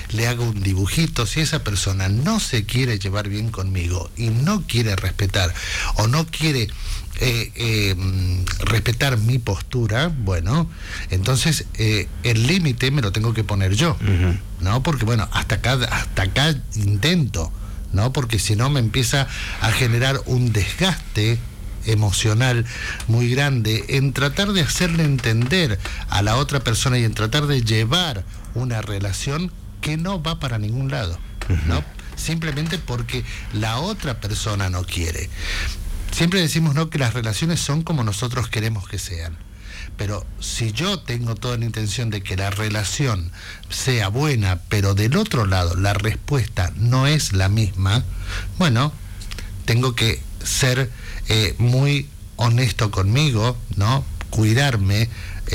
le hago un dibujito. Si esa persona no se quiere llevar bien conmigo y no quiere respetar o no quiere respetar mi postura, bueno, entonces el límite me lo tengo que poner yo, ¿no? Porque bueno, hasta acá intento, ¿no? Porque si no me empieza a generar un desgaste emocional muy grande en tratar de hacerle entender a la otra persona y en tratar de llevar una relación que no va para ningún lado, ¿no? Simplemente porque la otra persona no quiere. Siempre decimos, ¿no?, que las relaciones son como nosotros queremos que sean. Pero si yo tengo toda la intención de que la relación sea buena, pero del otro lado la respuesta no es la misma, bueno, tengo que ser muy honesto conmigo, ¿no? Cuidarme,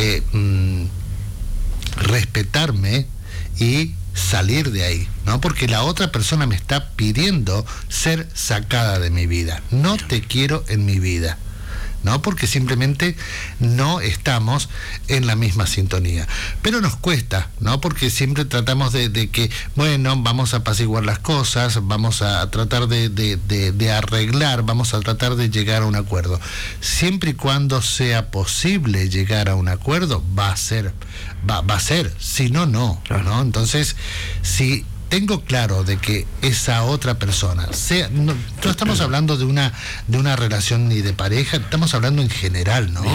respetarme y salir de ahí, ¿no? Porque la otra persona me está pidiendo ser sacada de mi vida. No te quiero en mi vida, ¿no? Porque simplemente no estamos en la misma sintonía. Pero nos cuesta, ¿no? Porque siempre tratamos de que, bueno, vamos a apaciguar las cosas, vamos a tratar de arreglar, vamos a tratar de llegar a un acuerdo. Siempre y cuando sea posible llegar a un acuerdo, va a ser, si no, no, ¿no? Entonces, si tengo claro de que esa otra persona sea, no estamos hablando de una relación ni de pareja, estamos hablando en general, ¿no?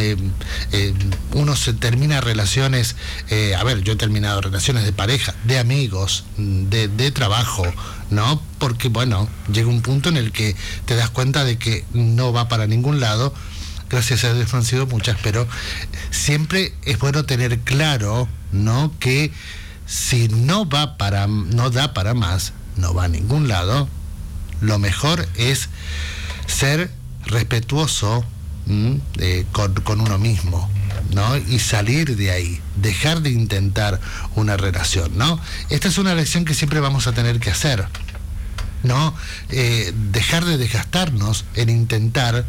Uno se termina relaciones, yo he terminado relaciones de pareja, de amigos, de trabajo, ¿no? Porque bueno, llega un punto en el que te das cuenta de que no va para ningún lado. Gracias a Dios no han sido muchas, pero siempre es bueno tener claro, ¿no?, que si no da para más, no va a ningún lado, lo mejor es ser respetuoso con uno mismo, ¿no? Y salir de ahí, dejar de intentar una relación, ¿no? Esta es una lección que siempre vamos a tener que hacer, ¿no? Dejar de desgastarnos en intentar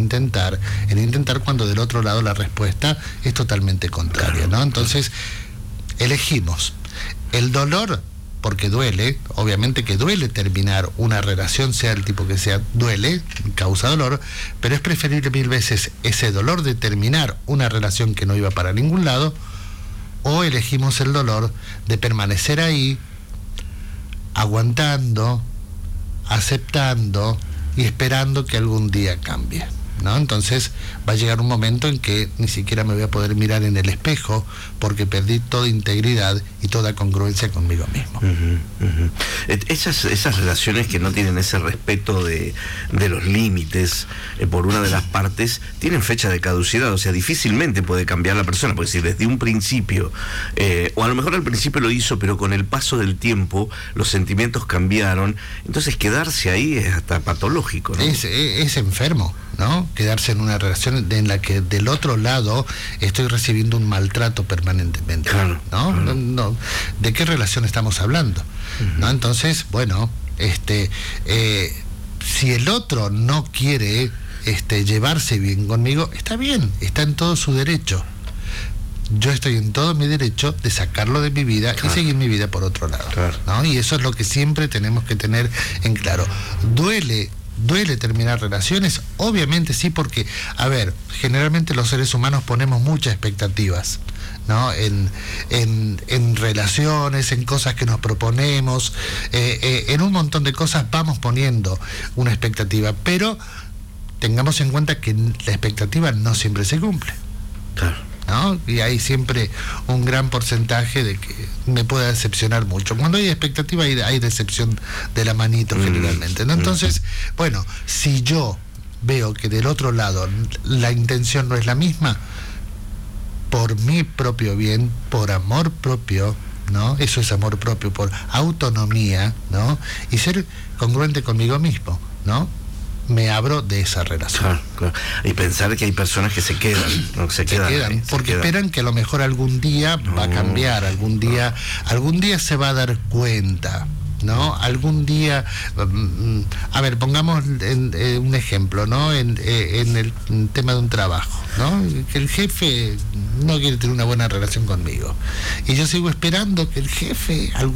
cuando del otro lado la respuesta es totalmente contraria, ¿no? Entonces, elegimos el dolor, porque duele, obviamente que duele terminar una relación, sea el tipo que sea, duele, causa dolor, pero es preferible 1000 veces ese dolor de terminar una relación que no iba para ningún lado, o elegimos el dolor de permanecer ahí, aguantando, aceptando y esperando que algún día cambie, ¿no? Entonces va a llegar un momento en que ni siquiera me voy a poder mirar en el espejo porque perdí toda integridad y toda congruencia conmigo mismo. Esas relaciones que no tienen ese respeto de los límites por una de las partes tienen fecha de caducidad, o sea, difícilmente puede cambiar la persona, porque si desde un principio, o a lo mejor al principio lo hizo, pero con el paso del tiempo los sentimientos cambiaron, entonces quedarse ahí es hasta patológico, ¿no? Es enfermo, ¿no? Quedarse en una relación en la que del otro lado estoy recibiendo un maltrato permanentemente, claro, ¿no? Claro. No, ¿de qué relación estamos hablando? ¿No? Entonces, bueno, si el otro no quiere llevarse bien conmigo, está bien, está en todo su derecho. Yo estoy en todo mi derecho de sacarlo de mi vida, claro, y seguir mi vida por otro lado, claro, ¿no? Y eso es lo que siempre tenemos que tener en claro. ¿Duele terminar relaciones? Obviamente sí, porque, generalmente los seres humanos ponemos muchas expectativas, ¿no? En relaciones, en cosas que nos proponemos, en un montón de cosas vamos poniendo una expectativa, pero tengamos en cuenta que la expectativa no siempre se cumple. Claro. ¿No? Y hay siempre un gran porcentaje de que me pueda decepcionar mucho. Cuando hay expectativa hay decepción de la manito generalmente, ¿no? Entonces, bueno, si yo veo que del otro lado la intención no es la misma, por mi propio bien, por amor propio, ¿no? Eso es amor propio, por autonomía, ¿no? Y ser congruente conmigo mismo, ¿no? Me abro de esa relación. Claro, claro. Y pensar que hay personas que se quedan, ¿no? Se quedan porque esperan que a lo mejor algún día va a cambiar, algún día se va a dar cuenta, ¿no? Algún día, pongamos un ejemplo, ¿no? En el tema de un trabajo, ¿no? Que el jefe no quiere tener una buena relación conmigo y yo sigo esperando que el jefe algún